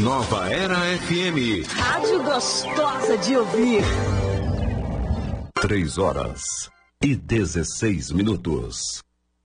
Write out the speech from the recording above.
Nova Era FM. Rádio gostosa de ouvir. 3 horas e 16 minutos.